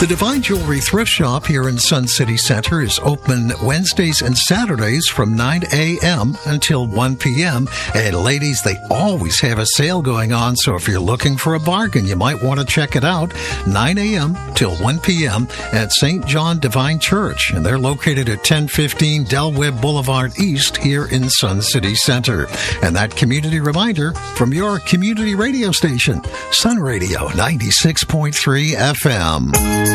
The Divine Jewelry Thrift Shop here in Sun City Center is open Wednesdays and Saturdays from 9 a.m. until 1 p.m. And ladies, they always have a sale going on, so if you're looking for a bargain, you might want to check it out. 9 a.m. till 1 p.m. at St. John Divine Church, and they're located at 1015 Del Webb Boulevard East here in Sun City Center. And that community reminder from your community radio station, Sun Radio 96.3 FM.